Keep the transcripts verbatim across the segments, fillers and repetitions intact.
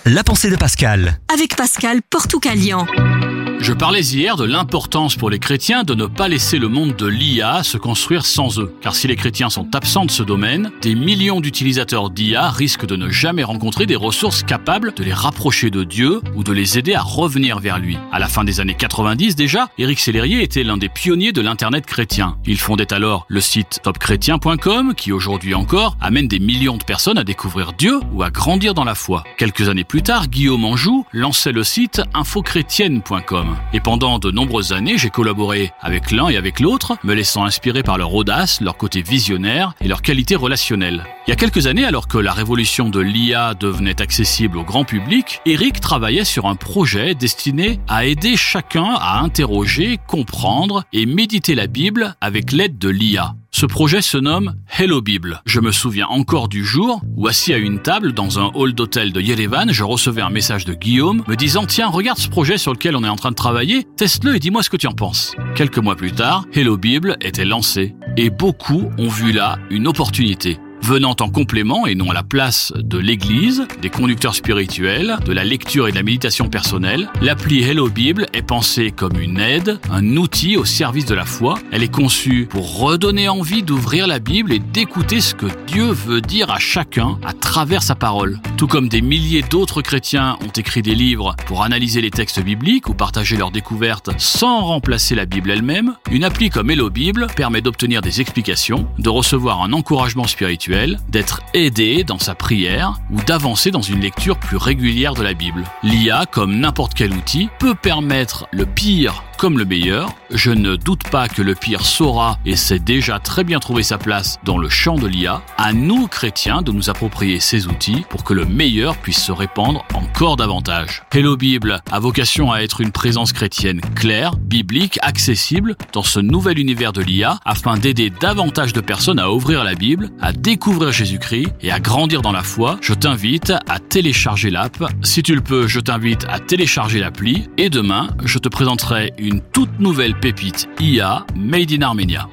La pensée de Pascal. Avec Pascal Portucalian. Je parlais hier de l'importance pour les chrétiens de ne pas laisser le monde de l'I A se construire sans eux. Car si les chrétiens sont absents de ce domaine, des millions d'utilisateurs d'I A risquent de ne jamais rencontrer des ressources capables de les rapprocher de Dieu ou de les aider à revenir vers lui. À la fin des anriers quatre-vingt-dix déjà, Éric Sellerier était l'un des pionniers de l'internet chrétien. Il fondait alors le site top chrétien point com qui aujourd'hui encore amène des millions de personnes à découvrir Dieu ou à grandir dans la foi. Quelques années plus tard, Guillaume Anjou lançait le site info chrétienne point com. Et pendant de nombreuses années, j'ai collaboré avec l'un et avec l'autre, me laissant inspirer par leur audace, leur côté visionnaire et leur qualité relationnelle. Il y a quelques années, alors que la révolution de l'I A devenait accessible au grand public, Éric travaillait sur un projet destiné à aider chacun à interroger, comprendre et méditer la Bible avec l'aide de l'I A. Ce projet se nomme Hello Bible. Je me souviens encore du jour où, assis à une table dans un hall d'hôtel de Yerevan, je recevais un message de Guillaume me disant « Tiens, regarde ce projet sur lequel on est en train de travailler, teste-le et dis-moi ce que tu en penses ». Quelques mois plus tard, Hello Bible était lancé et beaucoup ont vu là une opportunité. Venant en complément et non à la place de l'église, des conducteurs spirituels, de la lecture et de la méditation personnelle, l'appli Hello Bible est pensée comme une aide, un outil au service de la foi. Elle est conçue pour redonner envie d'ouvrir la Bible et d'écouter ce que Dieu veut dire à chacun à travers sa parole. Tout comme des milliers d'autres chrétiens ont écrit des livres pour analyser les textes bibliques ou partager leurs découvertes sans remplacer la Bible elle-même, une appli comme Hello Bible permet d'obtenir des explications, de recevoir un encouragement spirituel, d'être aidé dans sa prière ou d'avancer dans une lecture plus régulière de la Bible. L'I A, comme n'importe quel outil, peut permettre le pire comme le meilleur. Je ne doute pas que le pire saura et sait déjà très bien trouver sa place dans le champ de l'I A. À nous, chrétiens, de nous approprier ces outils pour que le meilleur puisse se répandre encore davantage. Hello Bible a vocation à être une présence chrétienne claire, biblique, accessible dans ce nouvel univers de l'I A afin d'aider davantage de personnes à ouvrir la Bible, à découvrir Jésus-Christ et à grandir dans la foi. Je t'invite à télécharger l'app. Si tu le peux, je t'invite à télécharger l'appli et demain, je te présenterai une toute nouvelle pépite I A made in Armenia.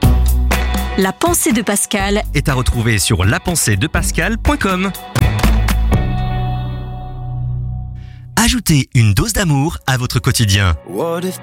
La pensée de Pascal Est à retrouver sur la pensée de pascal point com. Ajoutez une dose d'amour à votre quotidien.